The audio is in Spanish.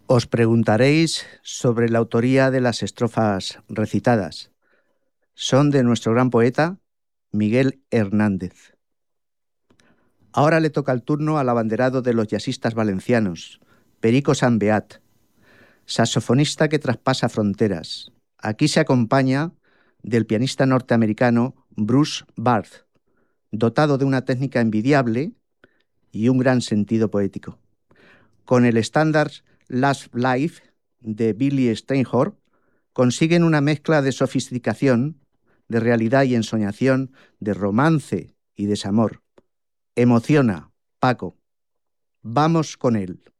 Os preguntaréis sobre la autoría de las estrofas recitadas. Son de nuestro gran poeta Miguel Hernández. Ahora le toca el turno al abanderado de los jazzistas valencianos, Perico Sanbeat, saxofonista que traspasa fronteras. Aquí se acompaña del pianista norteamericano Bruce Barth, dotado de una técnica envidiable y un gran sentido poético. Con el estándar Last Life de Billy Strayhorn, consiguen una mezcla de sofisticación, de realidad y ensoñación, de romance y desamor. Emociona, Paco. Vamos con él.